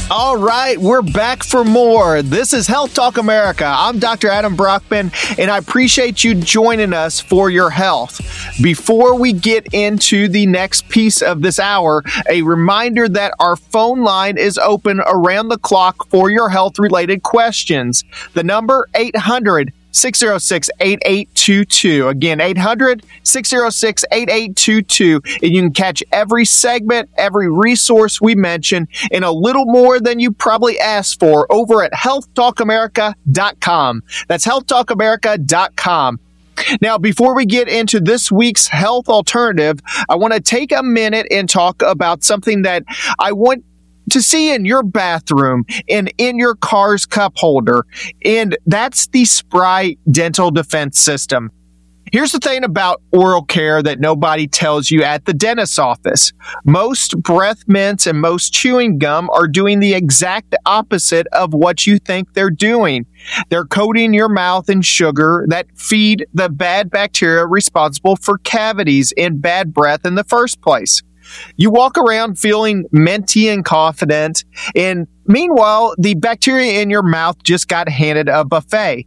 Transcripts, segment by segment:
All right, we're back for more. This is Health Talk America. I'm Dr. Adam Brockman, and I appreciate you joining us for your health. Before we get into the next piece of this hour, a reminder that our phone line is open around the clock for your health-related questions. The number 800-606-8822. Again, 800-606-8822. And you can catch every segment, every resource we mention, and a little more than you probably asked for over at healthtalkamerica.com. That's healthtalkamerica.com. Now, before we get into this week's health alternative, I want to take a minute and talk about something that I want to see in your bathroom and in your car's cup holder, and that's the Spry Dental Defense System. Here's the thing about oral care that nobody tells you at the dentist's office. Most breath mints and most chewing gum are doing the exact opposite of what you think they're doing. They're coating your mouth in sugar that feed the bad bacteria responsible for cavities and bad breath in the first place. You walk around feeling minty and confident, and meanwhile, the bacteria in your mouth just got handed a buffet.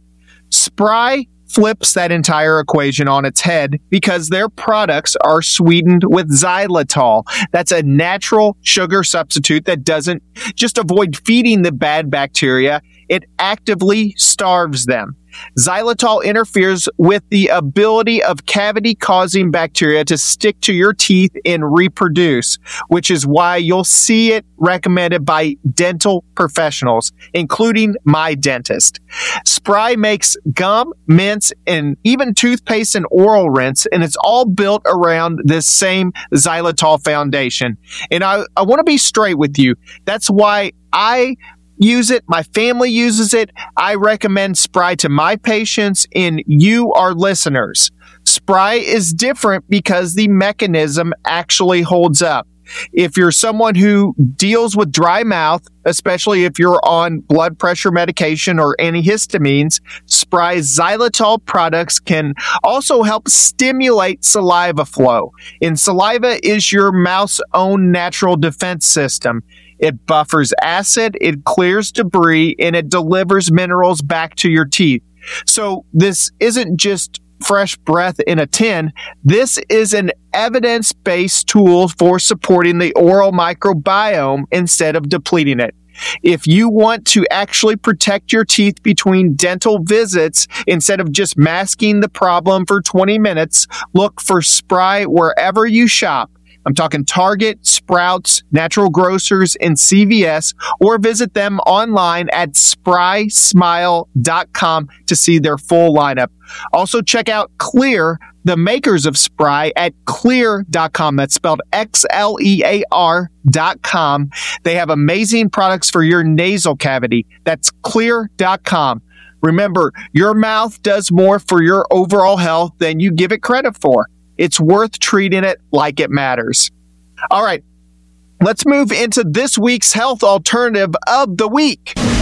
Spry flips that entire equation on its head because their products are sweetened with xylitol. That's a natural sugar substitute that doesn't just avoid feeding the bad bacteria, it actively starves them. Xylitol interferes with the ability of cavity-causing bacteria to stick to your teeth and reproduce, which is why you'll see it recommended by dental professionals, including my dentist. Spry makes gum, mints, and even toothpaste and oral rinse, and it's all built around this same xylitol foundation. And I want to be straight with you. That's why I use it. My family uses it. I recommend Spry to my patients and you, our listeners. Spry is different because the mechanism actually holds up. If you're someone who deals with dry mouth, especially if you're on blood pressure medication or antihistamines, Spry's xylitol products can also help stimulate saliva flow. And saliva is your mouth's own natural defense system. It buffers acid, it clears debris, and it delivers minerals back to your teeth. So this isn't just fresh breath in a tin. This is an evidence-based tool for supporting the oral microbiome instead of depleting it. If you want to actually protect your teeth between dental visits instead of just masking the problem for 20 minutes, look for Spry wherever you shop. I'm talking Target, Sprouts, Natural Grocers, and CVS, or visit them online at sprysmile.com to see their full lineup. Also check out Xlear, the makers of Spry, at xlear.com. That's spelled XLEAR.com. They have amazing products for your nasal cavity. That's xlear.com. Remember, your mouth does more for your overall health than you give it credit for. It's worth treating it like it matters. All right, let's move into this week's health alternative of the week.